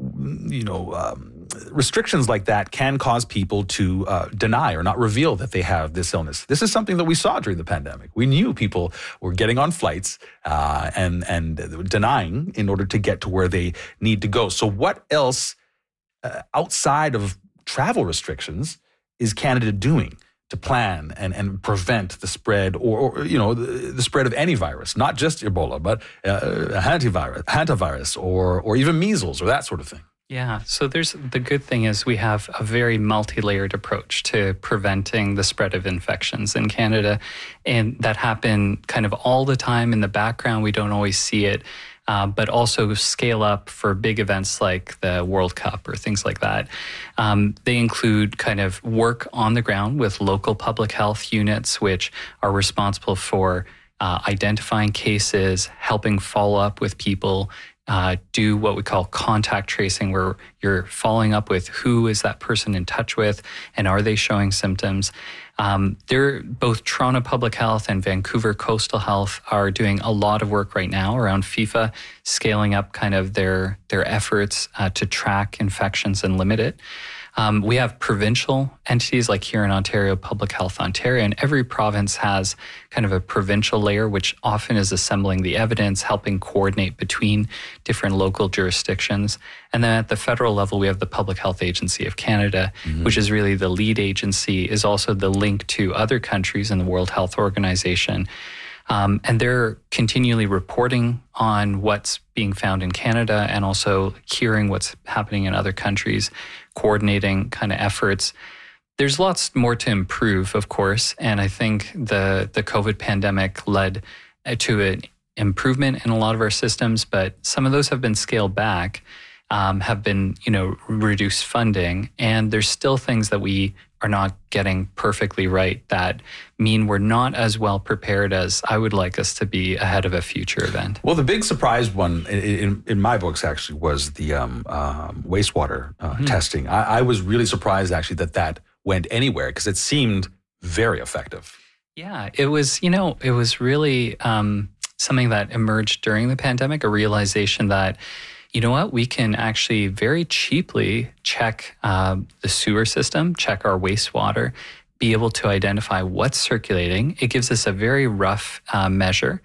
B: you know, um, restrictions like that can cause people to uh, deny or not reveal that they have this illness. This is something that we saw during the pandemic. We knew people were getting on flights uh, and and denying in order to get to where they need to go. So what else uh, outside of travel restrictions is Canada doing to plan and, and prevent the spread or, or you know, the, the spread of any virus, not just Ebola, but uh, hantavirus, hantavirus or, or even measles or that sort of thing?
L: Yeah, so there's the good thing is we have a very multi-layered approach to preventing the spread of infections in Canada, and that happen kind of all the time in the background. We don't always see it, uh, but also scale up for big events like the World Cup or things like that. Um, they include kind of work on the ground with local public health units, which are responsible for uh, identifying cases, helping follow up with people, Uh, do what we call contact tracing, where you're following up with who is that person in touch with and are they showing symptoms. Um, they're both Toronto Public Health and Vancouver Coastal Health are doing a lot of work right now around FIFA, scaling up kind of their, their efforts uh, to track infections and limit it. Um, we have provincial entities like here in Ontario, Public Health Ontario, and every province has kind of a provincial layer, which often is assembling the evidence, helping coordinate between different local jurisdictions. And then at the federal level, we have the Public Health Agency of Canada, mm-hmm. which is really the lead agency, is also the link to other countries in the World Health Organization. Um, and they're continually reporting on what's being found in Canada and also hearing what's happening in other countries, coordinating kind of efforts. There's lots more to improve, of course, and I think the, the COVID pandemic led to an improvement in a lot of our systems, but some of those have been scaled back, um, have been, you know, reduced funding, and there's still things that we are not getting perfectly right that mean we're not as well prepared as I would like us to be ahead of a future event.
B: Well, the big surprise one in, in, in my books actually was the um, um, wastewater uh, mm-hmm. testing. I, I was really surprised actually that that went anywhere because it seemed very effective.
L: Yeah, it was, you know, it was really um, something that emerged during the pandemic, a realization that, you know what, we can actually very cheaply check uh, the sewer system, check our wastewater, be able to identify what's circulating. It gives us a very rough uh, measure.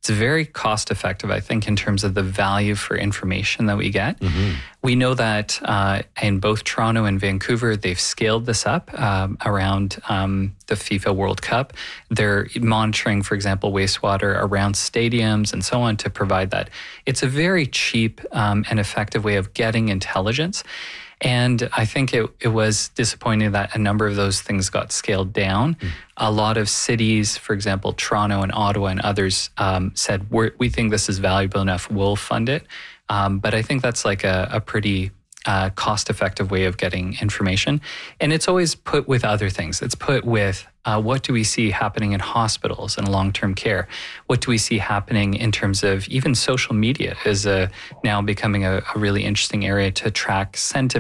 L: It's very cost effective, I think, in terms of the value for information that we get.
B: Mm-hmm.
L: We know that uh, in both Toronto and Vancouver, they've scaled this up um, around um, the FIFA World Cup. They're monitoring, for example, wastewater around stadiums and so on to provide that. It's a very cheap um, and effective way of getting intelligence. And I think it, it was disappointing that a number of those things got scaled down. Mm. A lot of cities, for example, Toronto and Ottawa and others um, said, We're, we think this is valuable enough, we'll fund it. Um, but I think that's like a, a pretty uh, cost-effective way of getting information. And it's always put with other things. It's put with uh, what do we see happening in hospitals and long-term care? What do we see happening in terms of even social media is a, now becoming a, a really interesting area to track sentiment.